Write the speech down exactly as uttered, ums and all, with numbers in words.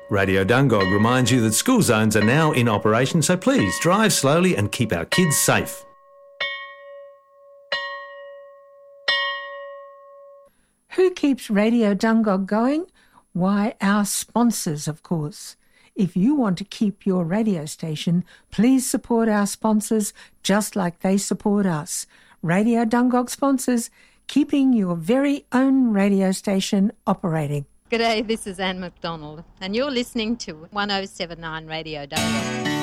Radio Dungog reminds you that school zones are now in operation, so please drive slowly and keep our kids safe. Who keeps Radio Dungog going? Why, our sponsors, of course. If you want to keep your radio station, please support our sponsors just like they support us. Radio Dungog sponsors, keeping your very own radio station operating. G'day, this is Anne McDonald, and you're listening to one oh seven point nine Radio Dungog.